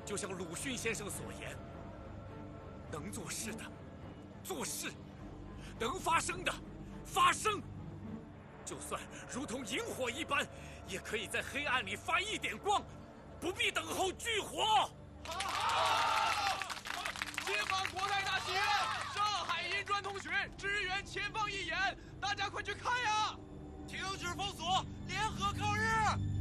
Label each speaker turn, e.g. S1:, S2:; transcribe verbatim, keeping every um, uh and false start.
S1: 就像鲁迅先生所言，能做事的做事，能发生的发生。就算如同萤火一般，也可以在黑暗里发一点光，不必等候炬火。
S2: 解放国泰大戏院，上海银砖同学支援前方义演，大家快去看呀！
S3: 停止封锁，联合抗日！